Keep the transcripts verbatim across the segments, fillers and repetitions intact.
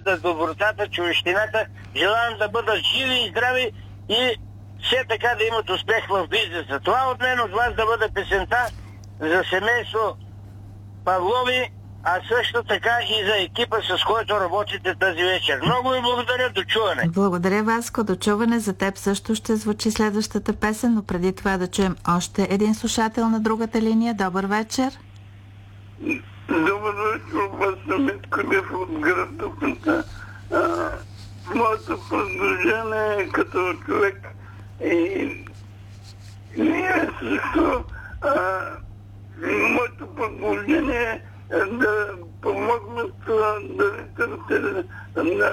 работата, добротата, човещината. Желаем да бъдат живи и здрави и все така да имат успех в бизнеса. Това от мен, от вас да бъде песента за семейство Павлови, а също така и за екипа, с който работите тази вечер. Много ви благодаря, до чуване. Благодаря, Васко, до чуване. За теб също ще звучи следващата песен, но преди това да чуем още един слушател на другата линия. Добър вечер. Добър вечер, вас съм Митко от град Дупница. Моето предложение е като човек и ние също моето предложение е да помогнат дарителите на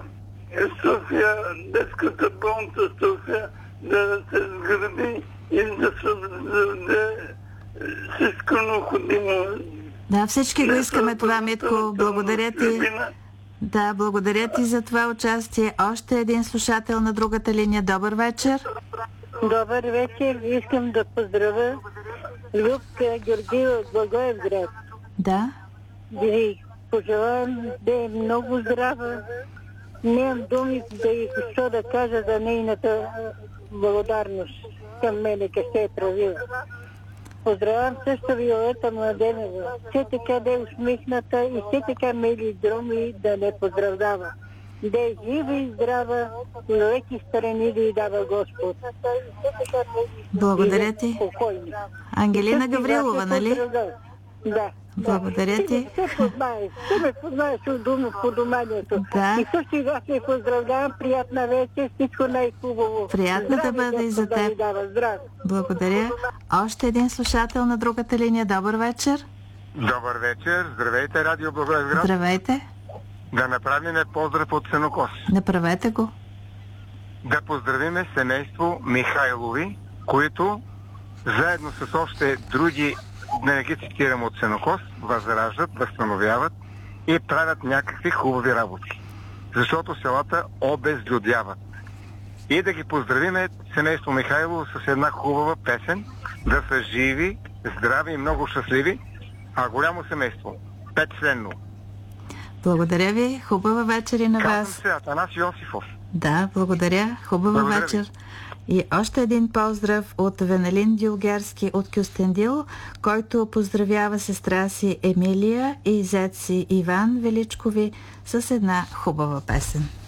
София, детската болница София, да се сгради и да се даде всичко необходимо. Да, всички го искаме това, Митко. Благодаря ти. Да, благодаря ти за това участие. Още един слушател на другата линия. Добър вечер. Добър вечер. Искам да поздравя Любка Георгиева от Благоевград. Да. Да ви пожелавам да е много здрава. Нямам думи да и що да кажа за нейната благодарност към мене, къде се е правила. Поздравявам също Виолета Младенова. Все така да е усмихната и все така мили думи да не поздравдава. Да е жива и здрава, и леки страни да й дава Господ. Благодаря ти. Ангелина Гаврилова, нали? Да. Благодаря ти. Ти се познаеш. Ти ме познаеш от дума по доманието. Да. И също и вас ви поздравлявам. Приятна вечер. Всичко най-хубаво. Приятно да бъде и за теб. Благодаря. Още един слушател на другата линия. Добър вечер. Добър вечер. Здравейте, Радио Благоевград. Здравейте. Да направим поздрав от Сенокос. Направете го. Да поздравиме семейство Михайлови, които заедно с още други, да не ги цитирам, от Сенокос, възраждат, възстановяват и правят някакви хубави работи. Защото селата обезлюдяват. И да ги поздравиме семейство Михайлово с една хубава песен, да са живи, здрави и много щастливи, а голямо семейство, петчленно. Благодаря ви. Хубава вечер и на вас. Казвам се Атанас Йосифов. Да, благодаря. Хубава благодаря вечер. Ви. И още един поздрав от Венелин Дюлгерски от Кюстендил, който поздравява сестра си Емилия и зет си Иван Величкови с една хубава песен.